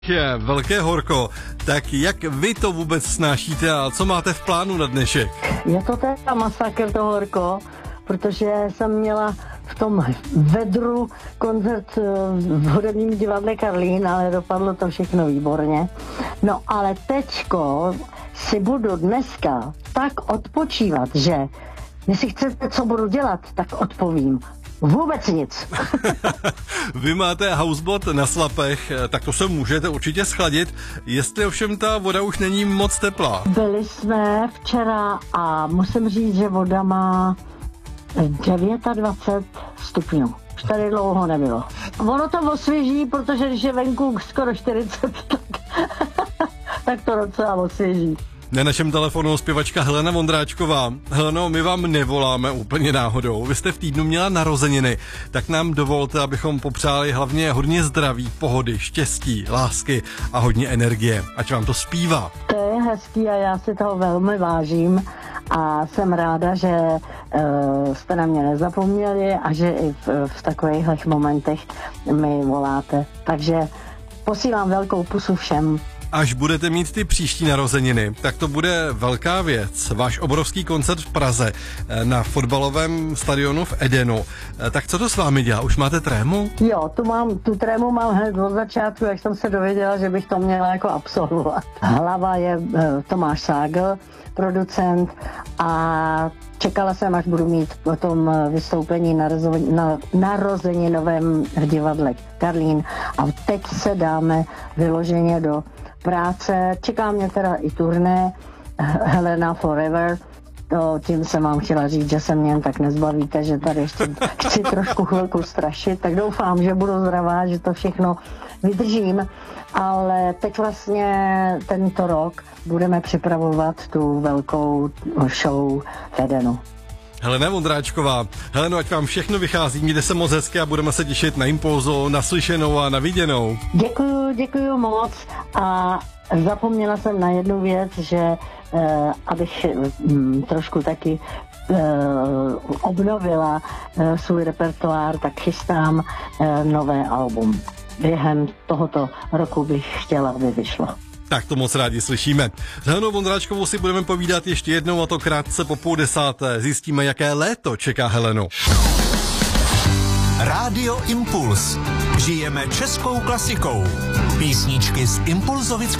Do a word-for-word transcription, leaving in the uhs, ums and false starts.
Je velké horko, tak jak vy to vůbec snášíte a co máte v plánu na dnešek? Je to teda masakr, to horko, protože jsem měla v tom vedru koncert v hudebním divadle Karlín, ale dopadlo to všechno výborně. No ale teďko si budu dneska tak odpočívat, že jestli chcete, co budu dělat, tak odpovím. Vůbec nic. Vy máte houseboat na Slapech, tak to se můžete určitě schladit, jestli ovšem ta voda už není moc teplá. Byli jsme včera a musím říct, že voda má dvacet devět stupňů. Už tady dlouho nebylo. Ono to osvěží, protože když je venku skoro čtyřicet, tak, tak to docela osvěží. Na našem telefonu zpěvačka Helena Vondráčková. Heleno, my vám nevoláme úplně náhodou. Vy jste v týdnu měla narozeniny, tak nám dovolte, abychom popřáli hlavně hodně zdraví, pohody, štěstí, lásky a hodně energie. Ať vám to zpívá. To je hezký a já si toho velmi vážím a jsem ráda, že uh, jste na mě nezapomněli a že i v, v takových momentech mi voláte. Takže posílám velkou pusu všem. Až budete mít ty příští narozeniny, tak to bude velká věc. Váš obrovský koncert v Praze na fotbalovém stadionu v Edenu. Tak co to s vámi dělá? Už máte trému? Jo, tu, mám, tu trému mám hned od začátku, jak jsem se dověděla, že bych to měla jako absolvovat. Hlava je uh, Tomáš Ságl, producent, a čekala jsem, až budu mít potom vystoupení na, na narozeninovém divadle Karlín a teď se dáme vyloženě do práce. Čeká mě teda i turné Helena Forever. To, tím jsem vám chtěla říct, že se mě jen tak nezbavíte, že tady ještě chci trošku chvilku strašit, tak doufám, že budu zdravá, že to všechno vydržím, ale teď vlastně tento rok budeme připravovat tu velkou show v Edenu. Helena Vondráčková. Heleno, ať vám všechno vychází, mějte se moc hezky a budeme se těšit na Impulzu, na slyšenou a na viděnou. Děkuju, děkuju moc a zapomněla jsem na jednu věc, že eh, abych hm, trošku taky eh, obnovila eh, svůj repertoár, tak chystám eh, nové album. Během tohoto roku bych chtěla, aby vyšlo. Tak to moc rádi slyšíme. S Helenou Vondráčkovou si budeme povídat ještě jednou, a to krátce po půl desáté. Zjistíme, jaké léto čeká Helenu. Rádio Impuls. Žijeme českou klasikou. Písničky z impulzovické